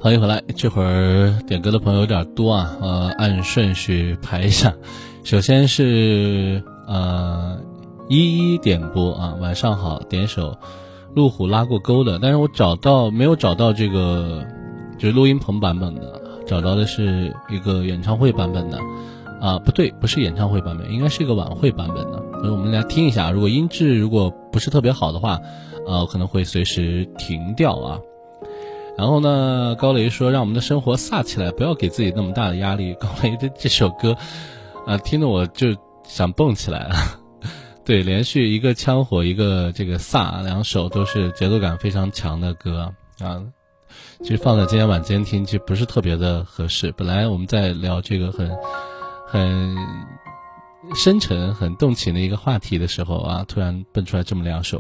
欢迎回来，这会儿点歌的朋友有点多啊，按顺序排一下。首先是一点播啊，晚上好，点首路虎拉过沟的，但是我没有找到这个就是录音棚版本的，找到的是一个演唱会版本的不对，不是演唱会版本，应该是一个晚会版本的，所以我们来听一下，如果音质如果不是特别好的话，可能会随时停掉啊。然后呢，高雷说让我们的生活飒起来，不要给自己那么大的压力。高雷的这首歌听得我就想蹦起来了。对，连续一个枪火一个这个飒，两首都是节奏感非常强的歌啊。其实放在今天晚间听其实不是特别的合适，本来我们在聊这个很深沉很动情的一个话题的时候啊，突然蹦出来这么两首